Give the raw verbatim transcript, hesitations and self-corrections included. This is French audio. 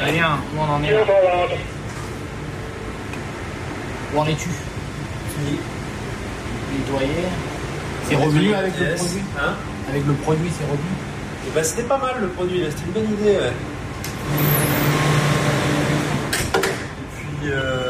Très bien, où on en est là? Où en es-tu? Fini. Nettoyé. C'est revenu avec le produit? Hein? Avec le produit, c'est revenu? Et bah, c'était pas mal le produit, là. C'était une bonne idée, ouais. Et puis, euh...